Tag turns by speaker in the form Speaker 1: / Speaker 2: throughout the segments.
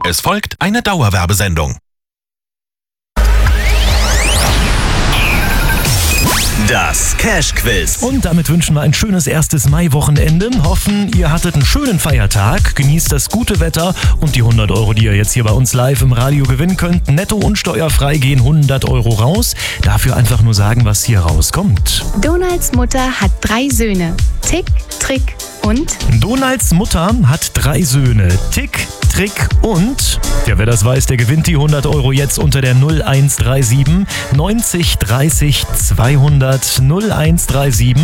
Speaker 1: Es folgt eine Dauerwerbesendung.
Speaker 2: Das Cash-Quiz.
Speaker 3: Und damit wünschen wir ein schönes erstes Mai-Wochenende. Hoffen, ihr hattet einen schönen Feiertag, genießt das gute Wetter und die 100 Euro, die ihr jetzt hier bei uns live im Radio gewinnen könnt. Netto und steuerfrei gehen 100 Euro raus. Dafür einfach nur sagen, was hier rauskommt.
Speaker 4: Donalds Mutter hat 3 Söhne. Tick, Trick und?
Speaker 3: Donalds Mutter hat 3 Söhne. Tick, Trick und? Ja, wer das weiß, der gewinnt die 100 Euro jetzt unter der 0137 90 30 200 0137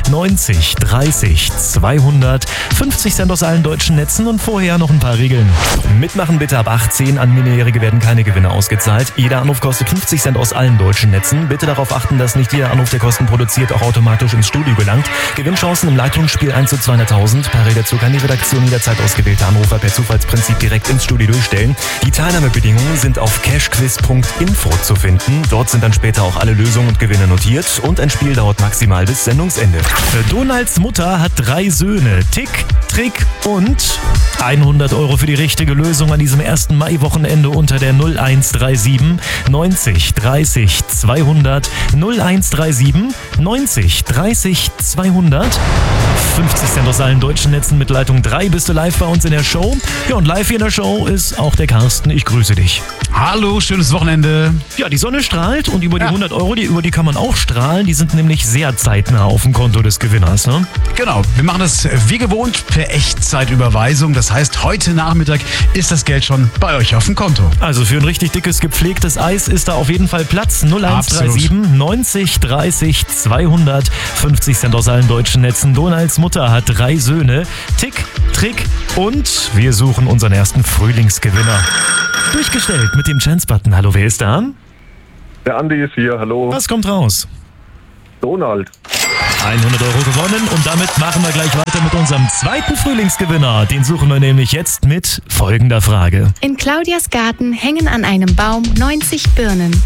Speaker 3: 90 30 200. 50 Cent aus allen deutschen Netzen und vorher noch ein paar Regeln. Mitmachen bitte ab 18. An Minderjährige werden keine Gewinne ausgezahlt. Jeder Anruf kostet 50 Cent aus allen deutschen Netzen. Bitte darauf achten, dass nicht jeder Anruf, der Kosten produziert, auch automatisch ins Studio gelangt. Gewinnchancen im Leitungsspiel 1 zu 200.000. Parallel dazu kann die Redaktion jederzeit ausgewählte Anrufer per Zufallsprinzip direkt ins Studio durchstellen. Die Teilnahmebedingungen sind auf cashquiz.info zu finden. Dort sind dann später auch alle Lösungen und Gewinne notiert und ein Spiel dauert maximal bis Sendungsende. Donalds Mutter hat 3 Söhne. Tick, Trick und 100 Euro für die richtige Lösung an diesem 1. Mai-Wochenende unter der 0137 90 30 200 0137 90 30 200. 50 Cent aus allen deutschen Netzen mit Leitung 3 bist du live bei uns in der Show. Ja, und live hier in der Show ist auch der Carsten. Ich grüße dich.
Speaker 5: Hallo, schönes Wochenende.
Speaker 3: Ja, die Sonne strahlt und über die 100 Euro, über die kann man auch strahlen. Die sind nämlich sehr zeitnah auf dem Konto des Gewinners, ne?
Speaker 5: Genau, wir machen das wie gewohnt per Echtzeitüberweisung. Das heißt, heute Nachmittag ist das Geld schon bei euch auf dem Konto.
Speaker 3: Also für ein richtig dickes, gepflegtes Eis ist da auf jeden Fall Platz. 0137 90 30 200. 50 Cent aus allen deutschen Netzen. Donalds Mutter hat 3 Söhne. Tick, Trick und wir suchen unseren ersten Frühlingsgewinner. Durchgestellt mit dem Chance-Button. Hallo, wer ist da?
Speaker 6: Der Andi ist hier, hallo.
Speaker 3: Was kommt raus?
Speaker 6: Donald.
Speaker 3: 100 Euro gewonnen und damit machen wir gleich weiter mit unserem zweiten Frühlingsgewinner. Den suchen wir nämlich jetzt mit folgender Frage.
Speaker 4: In Claudias Garten hängen an einem Baum 90 Birnen.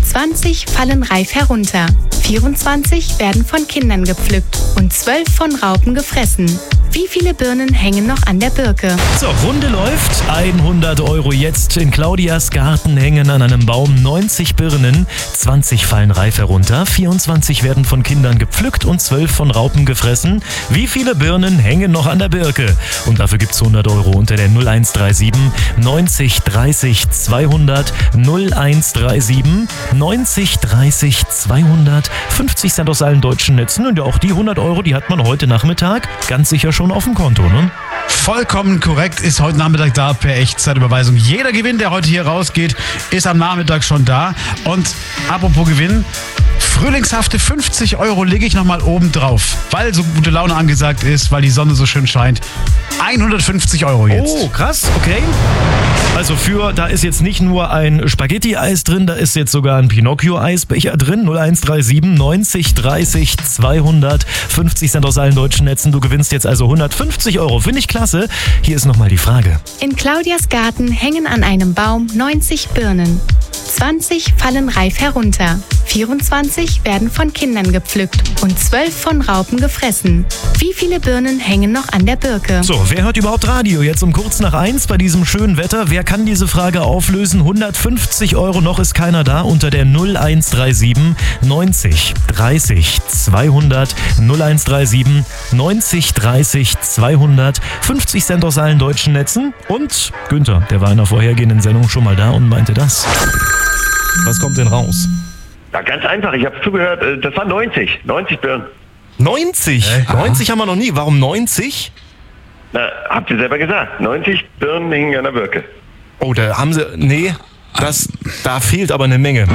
Speaker 4: 20 fallen reif herunter. 24 werden von Kindern gepflückt und 12 von Raupen gefressen. Wie viele Birnen hängen noch an der Birke?
Speaker 3: So, Runde läuft. 100 Euro jetzt. In Claudias Garten hängen an einem Baum 90 Birnen. 20 fallen reif herunter. 24 werden von Kindern gepflückt und 12 von Raupen gefressen. Wie viele Birnen hängen noch an der Birke? Und dafür gibt's 100 Euro unter der 0137 90 30 200 0137 90 30 200. 50 Cent aus allen deutschen Netzen. Und ja, auch die 100 Euro, die hat man heute Nachmittag ganz sicher schon auf dem Konto, ne?
Speaker 5: Vollkommen korrekt, ist heute Nachmittag da per Echtzeitüberweisung. Jeder Gewinn, der heute hier rausgeht, ist am Nachmittag schon da. Und apropos Gewinn, frühlingshafte 50 Euro lege ich nochmal oben drauf, weil so gute Laune angesagt ist, weil die Sonne so schön scheint. 150 Euro jetzt.
Speaker 3: Oh, krass, okay. Also da ist jetzt nicht nur ein Spaghetti-Eis drin, da ist jetzt sogar ein Pinocchio-Eisbecher drin. 0137 90 30 200. 50 Cent aus allen deutschen Netzen. Du gewinnst jetzt also 150 Euro. Finde ich klasse. Hier ist nochmal die Frage.
Speaker 4: In Claudias Garten hängen an einem Baum 90 Birnen. 20 fallen reif herunter. 24 werden von Kindern gepflückt und 12 von Raupen gefressen. Wie viele Birnen hängen noch an der Birke?
Speaker 3: So, wer hört überhaupt Radio? Jetzt um kurz nach 1 bei diesem schönen Wetter. Wer kann diese Frage auflösen? 150 Euro, noch ist keiner da. Unter der 0137 90 30 200. 0137 90 30 200. 50 Cent aus allen deutschen Netzen. Und Günther, der war in der vorhergehenden Sendung schon mal da und meinte das. Was kommt denn raus?
Speaker 7: Ja, ganz einfach, ich habe zugehört, das war 90 Birnen.
Speaker 3: 90? 90 haben wir noch nie. Warum 90?
Speaker 7: Na, habt ihr selber gesagt, 90 Birnen hingen an der Birke.
Speaker 3: Oh, da haben sie... Nee, da fehlt aber eine Menge.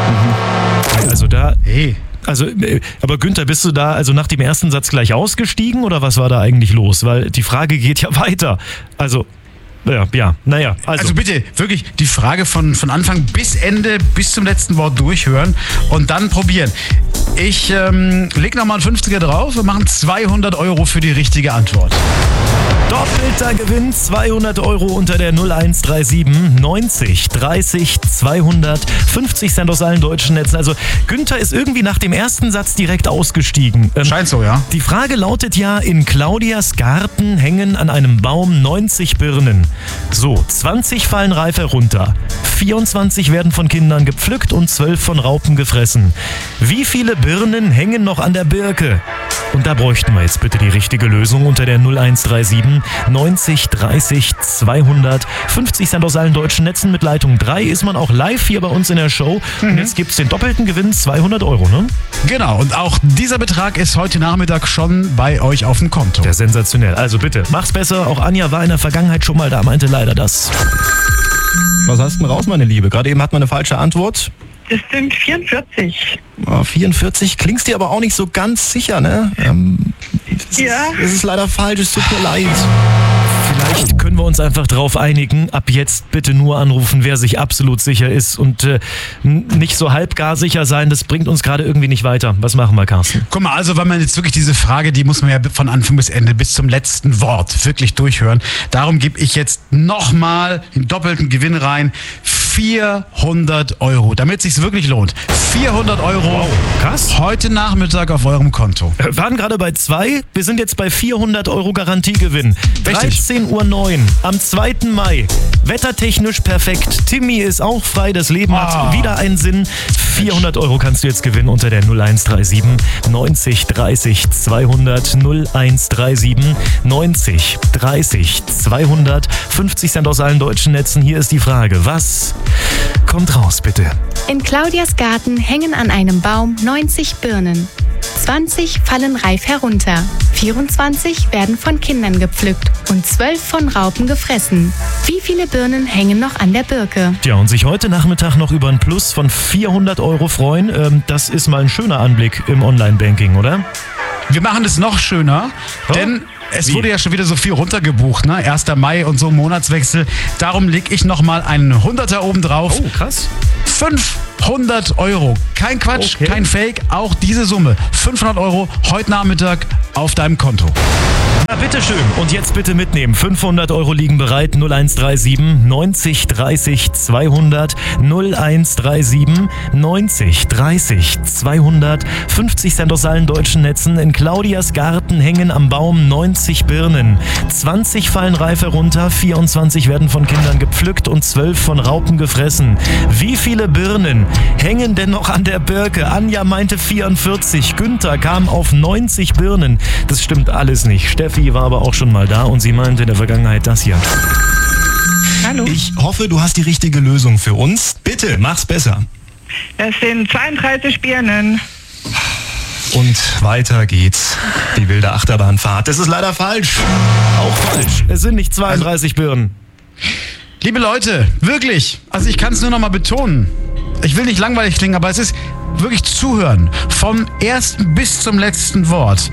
Speaker 3: Also da...
Speaker 5: Hey.
Speaker 3: Also, aber Günther, bist du da also nach dem ersten Satz gleich ausgestiegen oder was war da eigentlich los? Weil die Frage geht ja weiter. Also... Naja.
Speaker 5: Also bitte, wirklich die Frage von Anfang bis Ende, bis zum letzten Wort durchhören und dann probieren. Ich leg nochmal einen 50er drauf und machen 200 Euro für die richtige Antwort.
Speaker 3: Doppelter Gewinn, 200 Euro unter der 0137 90 30 200. 50 Cent aus allen deutschen Netzen. Also Günther ist irgendwie nach dem ersten Satz direkt ausgestiegen.
Speaker 5: Scheint so, ja.
Speaker 3: Die Frage lautet ja, in Claudias Garten hängen an einem Baum 90 Birnen. So, 20 fallen reif herunter. 24 werden von Kindern gepflückt und 12 von Raupen gefressen. Wie viele Birnen hängen noch an der Birke? Und da bräuchten wir jetzt bitte die richtige Lösung unter der 0137 90 30 200. 50 Cent aus allen deutschen Netzen. Mit Leitung 3 ist man auch live hier bei uns in der Show. Und jetzt gibt's den doppelten Gewinn, 200 Euro, ne?
Speaker 5: Genau, und auch dieser Betrag ist heute Nachmittag schon bei euch auf dem Konto.
Speaker 3: Der sensationell. Also bitte, mach's besser. Auch Anja war in der Vergangenheit schon mal da, meinte leider das.
Speaker 8: Was hast du denn raus, meine Liebe? Gerade eben hat man eine falsche Antwort.
Speaker 9: Das sind 44.
Speaker 8: 44 klingst dir aber auch nicht so ganz sicher, ne? Es ist leider falsch, es tut mir leid.
Speaker 3: Vielleicht können wir uns einfach darauf einigen, ab jetzt bitte nur anrufen, wer sich absolut sicher ist und nicht so halbgar sicher sein, das bringt uns gerade irgendwie nicht weiter. Was machen wir, Carsten?
Speaker 5: Guck mal, also wenn man jetzt wirklich diese Frage, die muss man ja von Anfang bis Ende, bis zum letzten Wort wirklich durchhören. Darum gebe ich jetzt nochmal den doppelten Gewinn rein. 400 Euro, damit es sich wirklich lohnt. 400 Euro.
Speaker 3: Wow, krass.
Speaker 5: Heute Nachmittag auf eurem Konto.
Speaker 3: Wir waren gerade bei 2, wir sind jetzt bei 400 Euro Garantiegewinn. 13:09 Uhr am 2. Mai. Wettertechnisch perfekt. Timmy ist auch frei, das Leben hat wieder einen Sinn. 400 Euro kannst du jetzt gewinnen unter der 0137 90 30 200. 0137 90 30 200. 50 Cent aus allen deutschen Netzen. Hier ist die Frage, was kommt raus, bitte?
Speaker 4: In Claudias Garten hängen an einem Baum 90 Birnen. 20 fallen reif herunter, 24 werden von Kindern gepflückt und 12 von Raupen gefressen. Wie viele Birnen hängen noch an der Birke?
Speaker 3: Ja, und sich heute Nachmittag noch über ein Plus von 400 Euro freuen, das ist mal ein schöner Anblick im Online-Banking, oder?
Speaker 5: Wir machen es noch schöner, denn es wurde ja schon wieder so viel runtergebucht, ne? 1. Mai und so Monatswechsel. Darum lege ich nochmal einen 100er oben drauf.
Speaker 3: Oh, krass.
Speaker 5: 500 Euro. Kein Quatsch, kein Fake, auch diese Summe. 500 Euro heute Nachmittag auf deinem Konto.
Speaker 3: Na, bitteschön. Und jetzt bitte mitnehmen. 500 Euro liegen bereit. 0137 90 30 200. 0137 90 30 200. 50 Cent aus allen deutschen Netzen. In Claudias Garten hängen am Baum 90 Birnen. 20 fallen reif herunter, 24 werden von Kindern gepflückt und 12 von Raupen gefressen. Wie viele Birnen hängen denn noch an der Birke? Anja meinte 44. Günther kam auf 90 Birnen. Das stimmt alles nicht. Steffi war aber auch schon mal da und sie meinte in der Vergangenheit das hier.
Speaker 9: Hallo.
Speaker 8: Ich hoffe, du hast die richtige Lösung für uns. Bitte, mach's besser.
Speaker 9: Das sind 32 Birnen.
Speaker 8: Und weiter geht's. Die wilde Achterbahnfahrt. Das ist leider falsch.
Speaker 3: Auch falsch. Es sind nicht 32 Birnen.
Speaker 5: Liebe Leute, wirklich, also ich kann es nur noch mal betonen. Ich will nicht langweilig klingen, aber es ist wirklich zuhören. Vom ersten bis zum letzten Wort.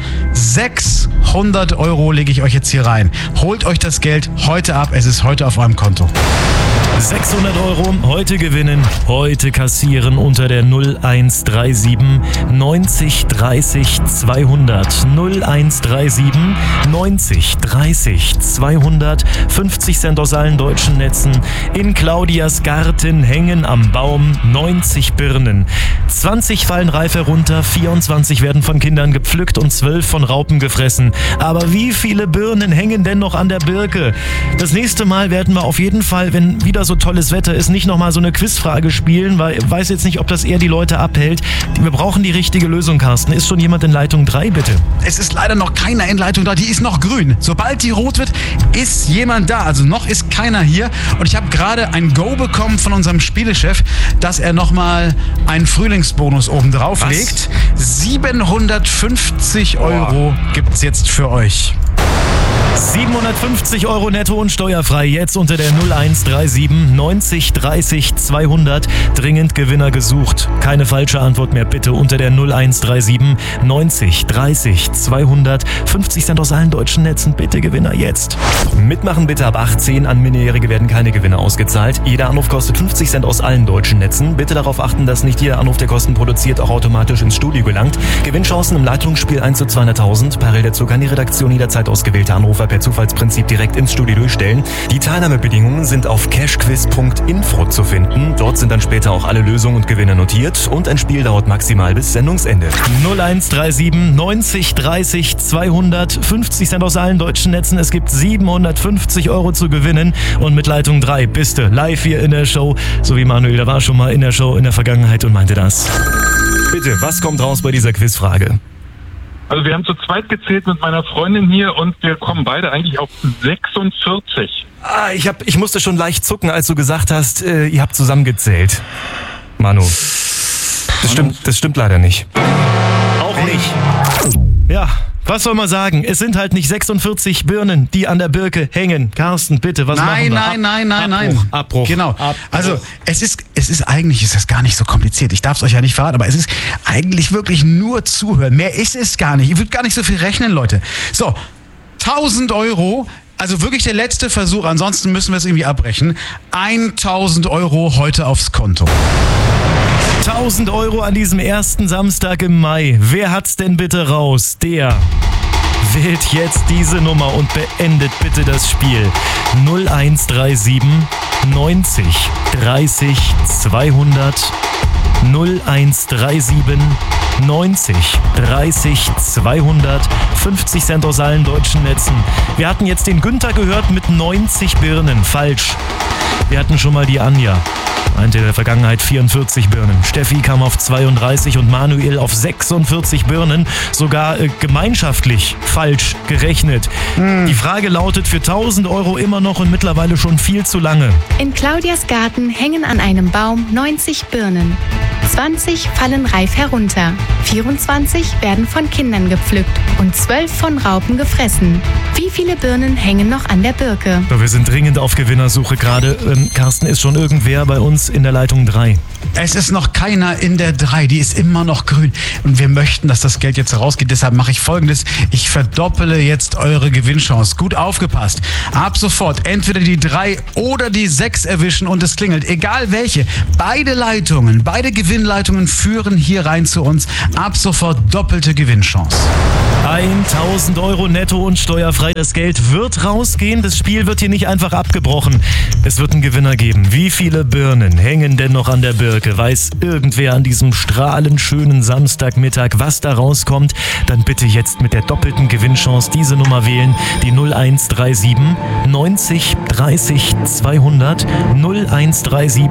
Speaker 5: 600 Euro lege ich euch jetzt hier rein. Holt euch das Geld heute ab. Es ist heute auf eurem Konto.
Speaker 3: 600 Euro heute gewinnen, heute kassieren unter der 0137 90 30 200. 0137 90 30 200. 50 Cent aus allen deutschen Netzen. In Claudias Garten hängen am Baum 90 Birnen. 20 fallen reif herunter, 24 werden von Kindern gepflückt und 12 von Raupen gefressen. Aber wie viele Birnen hängen denn noch an der Birke? Das nächste Mal werden wir auf jeden Fall, wenn wieder so tolles Wetter ist, nicht nochmal so eine Quizfrage spielen, weil ich weiß jetzt nicht, ob das eher die Leute abhält. Wir brauchen die richtige Lösung, Carsten. Ist schon jemand in Leitung 3, bitte?
Speaker 5: Es ist leider noch keiner in Leitung da, die ist noch grün. Sobald die rot wird, ist jemand da. Also noch ist keiner hier. Und ich habe gerade ein Go bekommen von unserem Spielechef, dass er nochmal einen Frühlingsbonus oben drauf legt. 750 Euro gibt's jetzt für euch.
Speaker 3: 750 Euro netto und steuerfrei jetzt unter der 0137 90 30 200. Dringend Gewinner gesucht. Keine falsche Antwort mehr bitte unter der 0137 90 30 200. 50 Cent aus allen deutschen Netzen. Bitte Gewinner jetzt.
Speaker 8: Mitmachen bitte ab 18. An Minderjährige werden keine Gewinne ausgezahlt. Jeder Anruf kostet 50 Cent aus allen deutschen Netzen. Bitte darauf achten, dass nicht jeder Anruf, der Kosten produziert, auch automatisch ins Studio gelangt. Gewinnchancen im Leitungsspiel 1 zu 200.000. Parallel dazu kann die Redaktion jederzeit ausgewählte Anrufer Treffer per Zufallsprinzip direkt ins Studio durchstellen. Die Teilnahmebedingungen sind auf cashquiz.info zu finden. Dort sind dann später auch alle Lösungen und Gewinne notiert und ein Spiel dauert maximal bis Sendungsende.
Speaker 3: 0137 90 30 200, 50 Cent aus allen deutschen Netzen. Es gibt 750 Euro zu gewinnen. Und mit Leitung 3 bist du live hier in der Show. So wie Manuel, der war schon mal in der Show in der Vergangenheit und meinte das.
Speaker 8: Bitte, was kommt raus bei dieser Quizfrage?
Speaker 10: Also wir haben zu zweit gezählt mit meiner Freundin hier und wir kommen beide eigentlich auf 46.
Speaker 8: Ich musste schon leicht zucken, als du gesagt hast, ihr habt zusammengezählt. Manu. Das stimmt leider nicht.
Speaker 3: Auch nicht. Ja, was soll man sagen? Es sind halt nicht 46 Birnen, die an der Birke hängen. Carsten, bitte, was machen wir?
Speaker 5: Nein.
Speaker 3: Abbruch.
Speaker 5: Genau.
Speaker 3: Abbruch.
Speaker 5: Also es ist eigentlich gar nicht so kompliziert. Ich darf es euch ja nicht verraten, aber es ist eigentlich wirklich nur zuhören. Mehr ist es gar nicht. Ihr würdet gar nicht so viel rechnen, Leute. So, 1000 Euro. Also wirklich der letzte Versuch. Ansonsten müssen wir es irgendwie abbrechen. 1000 Euro heute aufs Konto.
Speaker 3: 1000 Euro an diesem ersten Samstag im Mai. Wer hat's denn bitte raus? Der wählt jetzt diese Nummer und beendet bitte das Spiel. 0137 90 30 200 0137 90 30 200, 50 Cent aus allen deutschen Netzen. Wir hatten jetzt den Günther gehört mit 90 Birnen. Falsch. Wir hatten schon mal die Anja. Meinte in der Vergangenheit 44 Birnen. Steffi kam auf 32 und Manuel auf 46 Birnen. Sogar gemeinschaftlich falsch gerechnet. Die Frage lautet für 1000 Euro immer noch und mittlerweile schon viel zu lange.
Speaker 4: In Claudias Garten hängen an einem Baum 90 Birnen. 20 fallen reif herunter, 24 werden von Kindern gepflückt und 12 von Raupen gefressen. Wie viele Birnen hängen noch an der Birke?
Speaker 3: So, wir sind dringend auf Gewinnersuche gerade. Carsten, ist schon irgendwer bei uns in der Leitung 3?
Speaker 5: Es ist noch keiner in der 3, die ist immer noch grün. Und wir möchten, dass das Geld jetzt rausgeht. Deshalb mache ich Folgendes. Ich verdoppele jetzt eure Gewinnchance. Gut aufgepasst. Ab sofort entweder die 3 oder die 6 erwischen und es klingelt. Egal welche. Beide Gewinnleitungen führen hier rein zu uns. Ab sofort doppelte Gewinnchance.
Speaker 3: 1000 Euro netto und steuerfrei. Das Geld wird rausgehen. Das Spiel wird hier nicht einfach abgebrochen. Es wird einen Gewinner geben. Wie viele Birnen hängen denn noch an der Birke? Weiß irgendwer an diesem strahlend schönen Samstagmittag, was da rauskommt? Dann bitte jetzt mit der doppelten Gewinnchance diese Nummer wählen. Die 0137 90 30 200 0137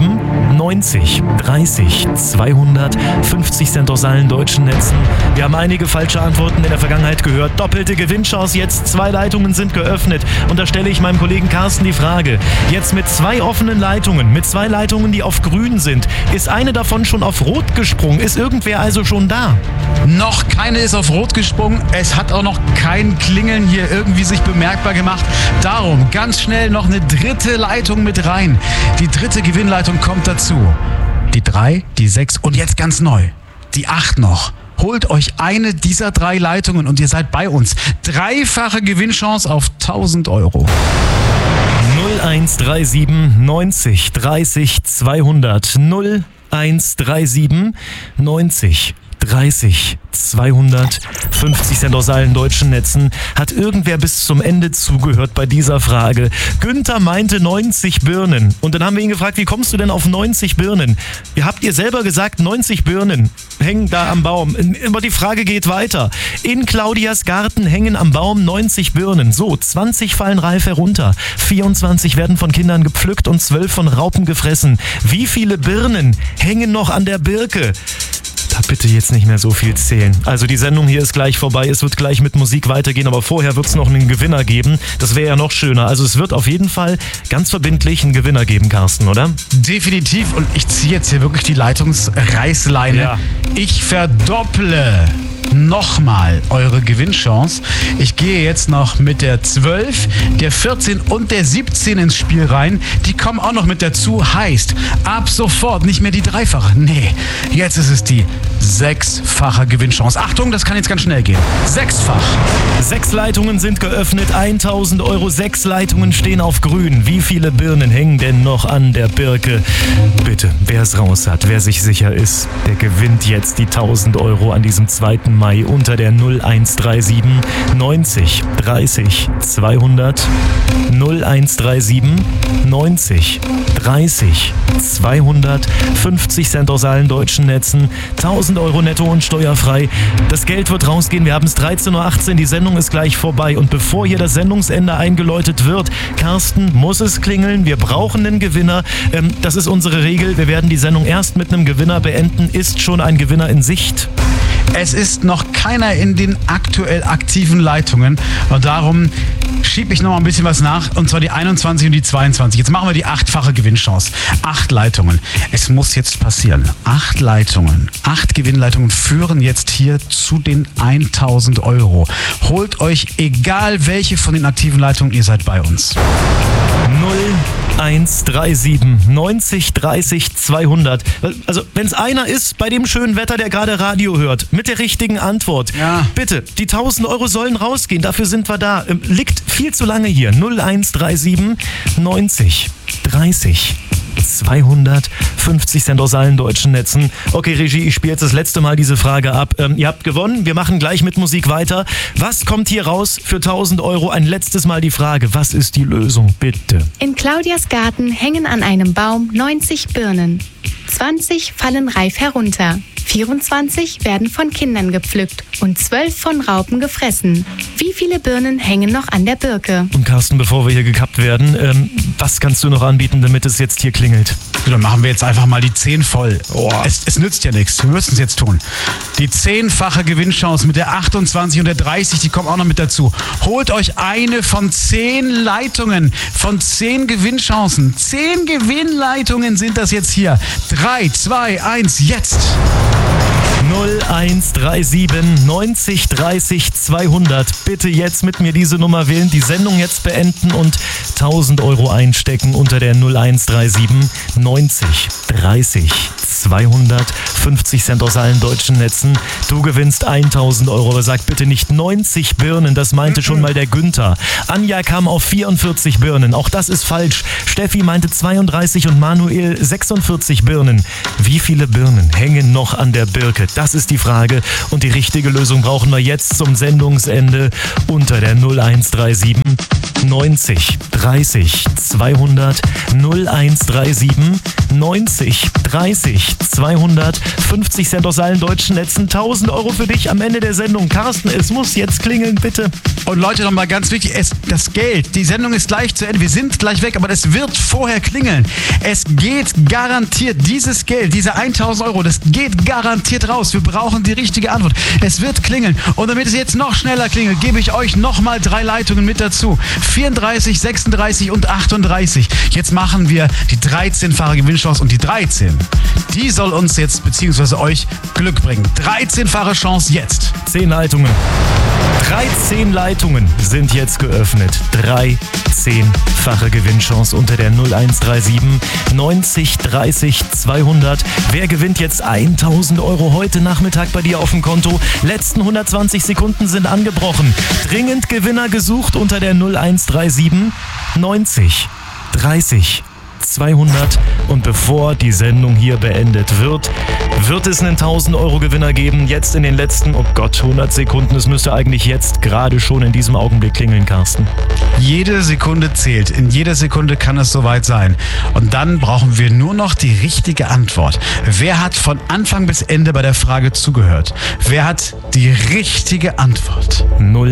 Speaker 3: 90 30 200, 50 Cent aus allen deutschen Netzen. Wir haben einige falsche Antworten in der Vergangenheit gehört. Doppelte Gewinnchance, jetzt 2 Leitungen sind geöffnet. Und da stelle ich meinem Kollegen Carsten die Frage. Jetzt mit 2 offenen Leitungen, mit 2 Leitungen, die auf grün sind, ist eine davon schon auf rot gesprungen? Ist irgendwer also schon da?
Speaker 5: Noch keine ist auf rot gesprungen. Es hat auch noch kein Klingeln hier irgendwie sich bemerkbar gemacht. Darum ganz schnell noch eine 3. Leitung mit rein. Die 3. Gewinnleitung kommt dazu. Die 3, die 6 und jetzt ganz neu, die 8 noch. Holt euch eine dieser 3 Leitungen und ihr seid bei uns. 3-fache Gewinnchance auf 1000 Euro.
Speaker 3: 0137 90 30 200 0137 90 30 200, 50 Cent aus allen deutschen Netzen. Hat irgendwer bis zum Ende zugehört bei dieser Frage? Günther meinte 90 Birnen. Und dann haben wir ihn gefragt, wie kommst du denn auf 90 Birnen? Ihr habt ihr selber gesagt, 90 Birnen hängen da am Baum. Aber die Frage geht weiter. In Claudias Garten hängen am Baum 90 Birnen. So, 20 fallen reif herunter. 24 werden von Kindern gepflückt und 12 von Raupen gefressen. Wie viele Birnen hängen noch an der Birke? Da bitte jetzt nicht mehr so viel zählen. Also die Sendung hier ist gleich vorbei. Es wird gleich mit Musik weitergehen, aber vorher wird es noch einen Gewinner geben. Das wäre ja noch schöner. Also es wird auf jeden Fall ganz verbindlich einen Gewinner geben, Carsten, oder?
Speaker 5: Definitiv. Und ich ziehe jetzt hier wirklich die Leitungsreißleine. Ja. Ich verdopple nochmal eure Gewinnchance. Ich gehe jetzt noch mit der 12, der 14 und der 17 ins Spiel rein. Die kommen auch noch mit dazu. Heißt, ab sofort nicht mehr die 3-fache. Nee, jetzt ist es die 6-fache Gewinnchance. Achtung, das kann jetzt ganz schnell gehen. 6-fach.
Speaker 3: 6 Leitungen sind geöffnet. 1000 Euro. 6 Leitungen stehen auf grün. Wie viele Birnen hängen denn noch an der Birke? Bitte, wer es raus hat, wer sich sicher ist, der gewinnt jetzt die 1000 Euro an diesem 2. Mai unter der 0137 90 30 200. 0137 90 30 200. 50 Cent aus allen deutschen Netzen. 1000 Euro netto und steuerfrei. Das Geld wird rausgehen. Wir haben es 13.18 Uhr. Die Sendung ist gleich vorbei. Und bevor hier das Sendungsende eingeläutet wird, Carsten, muss es klingeln. Wir brauchen einen Gewinner. Das ist unsere Regel. Wir werden die Sendung erst mit einem Gewinner beenden. Ist schon ein Gewinner in Sicht?
Speaker 5: Es ist noch keiner in den aktuell aktiven Leitungen. Und darum schiebe ich noch mal ein bisschen was nach. Und zwar die 21 und die 22. Jetzt machen wir die 8-fache Gewinnchance. 8 Leitungen. Es muss jetzt passieren. 8 Leitungen. 8 Gewinnleitungen führen jetzt hier zu den 1000 Euro. Holt euch, egal welche von den aktiven Leitungen, ihr seid bei uns.
Speaker 3: 0137 90 30 200. Also, wenn es einer ist bei dem schönen Wetter, der gerade Radio hört, mit der richtigen Antwort, bitte, die 1000 Euro sollen rausgehen, dafür sind wir da. Liegt viel zu lange hier. 0137 90 30 200, 50 Cent aus allen deutschen Netzen. Okay, Regie, ich spiele jetzt das letzte Mal diese Frage ab. Ihr habt gewonnen, wir machen gleich mit Musik weiter. Was kommt hier raus für 1000 Euro? Ein letztes Mal die Frage, was ist die Lösung, bitte?
Speaker 4: In Claudias Garten hängen an einem Baum 90 Birnen. 20 fallen reif herunter. 24 werden von Kindern gepflückt und 12 von Raupen gefressen. Wie viele Birnen hängen noch an der Birke?
Speaker 3: Und Carsten, bevor wir hier gekappt werden, was kannst du noch anbieten, damit es jetzt hier klingelt?
Speaker 5: Dann machen wir jetzt einfach mal die 10 voll. Es nützt ja nichts, wir müssen es jetzt tun. Die 10-fache Gewinnchance mit der 28 und der 30, die kommen auch noch mit dazu. Holt euch eine von 10 Leitungen, von 10 Gewinnchancen. 10 Gewinnleitungen sind das jetzt hier. 3, 2, 1, jetzt!
Speaker 3: 0137 90 30 200. Bitte jetzt mit mir diese Nummer wählen, die Sendung jetzt beenden und 1000 Euro einstecken unter der 0137 90 30 200. 50 Cent aus allen deutschen Netzen. Du gewinnst 1000 Euro, aber sag bitte nicht 90 Birnen, das meinte schon mal der Günther. Anja kam auf 44 Birnen, auch das ist falsch. Steffi meinte 32 und Manuel 46 Birnen. Wie viele Birnen hängen noch an der Birke? Das ist die Frage und die richtige Lösung brauchen wir jetzt zum Sendungsende unter der 0137 90 30 200. 0137 90 30 200. 50 Cent aus allen deutschen Netzen. 1000 Euro für dich am Ende der Sendung. Carsten, es muss jetzt klingeln, bitte.
Speaker 5: Und Leute, nochmal ganz wichtig, das Geld, die Sendung ist gleich zu Ende, wir sind gleich weg, aber es wird vorher klingeln. Es geht garantiert, dieses Geld, diese 1000 Euro, das geht garantiert raus. Wir brauchen die richtige Antwort. Es wird klingeln. Und damit es jetzt noch schneller klingelt, gebe ich euch nochmal 3 Leitungen mit dazu. 34, 36 und 38. Jetzt machen wir die 13-fache Gewinnchance und die 13, die soll uns jetzt bzw. euch Glück bringen. 13-fache Chance jetzt.
Speaker 3: 10 Leitungen. 13 Leitungen sind jetzt geöffnet. 13-fache Gewinnchance unter der 0137 90 30 200. Wer gewinnt jetzt 1000 Euro heute Nachmittag bei dir auf dem Konto? Letzten 120 Sekunden sind angebrochen. Dringend Gewinner gesucht unter der 0137 90 30 200. Und bevor die Sendung hier beendet wird, wird es einen 1000 Euro Gewinner geben. Jetzt in den letzten, 100 Sekunden. Es müsste eigentlich jetzt gerade schon in diesem Augenblick klingeln, Carsten.
Speaker 5: Jede Sekunde zählt. In jeder Sekunde kann es soweit sein. Und dann brauchen wir nur noch die richtige Antwort. Wer hat von Anfang bis Ende bei der Frage zugehört? Wer hat die richtige Antwort?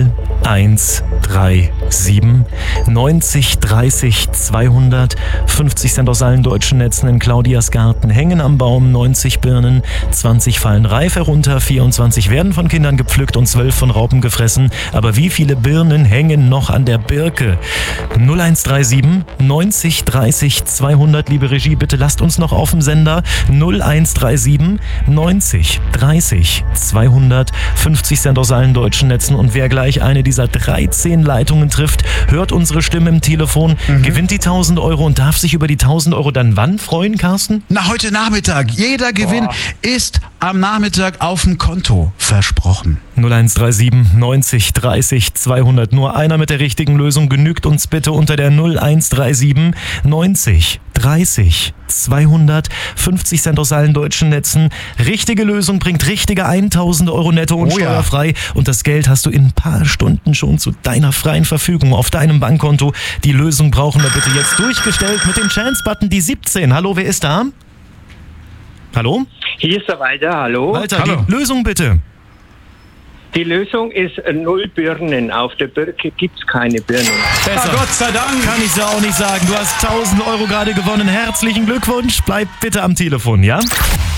Speaker 3: 0137 90 30 200. 50 Cent aus allen deutschen Netzen in Claudias Garten hängen am Baum 90 Birnen, 20 fallen reif herunter, 24 werden von Kindern gepflückt und 12 von Raupen gefressen. Aber wie viele Birnen hängen noch an der Birke? 0137 90 30 200. Liebe Regie, bitte lasst uns noch auf dem Sender. 0137 90 30 200. 50 Cent aus allen deutschen Netzen. Und wer gleich eine dieser 13 Leitungen trifft, hört unsere Stimme im Telefon, gewinnt die 1000 Euro und darf sich über die 1000 Euro dann wann freuen, Carsten?
Speaker 5: Na, heute Nachmittag. Jeder Gewinn ist am Nachmittag auf dem Konto versprochen.
Speaker 3: 0137 90 30 200. Nur einer mit der richtigen Lösung genügt uns bitte unter der 0137 90 30 200, 50 Cent aus allen deutschen Netzen. Richtige Lösung bringt richtige 1.000 Euro netto und steuerfrei. Und das Geld hast du in ein paar Stunden schon zu deiner freien Verfügung auf deinem Bankkonto. Die Lösung brauchen wir bitte jetzt durchgestellt mit dem Chance-Button, die 17. Hallo, wer ist da? Hallo?
Speaker 11: Hier ist der Walter, hallo.
Speaker 3: Walter,
Speaker 5: Hallo.
Speaker 3: die Lösung bitte.
Speaker 11: Die Lösung ist 0 Birnen. Auf der Birke gibt es keine Birnen.
Speaker 3: Besser.
Speaker 5: Gott sei Dank.
Speaker 3: Kann ich so auch nicht sagen. Du hast 1.000 Euro gerade gewonnen. Herzlichen Glückwunsch. Bleib bitte am Telefon, ja?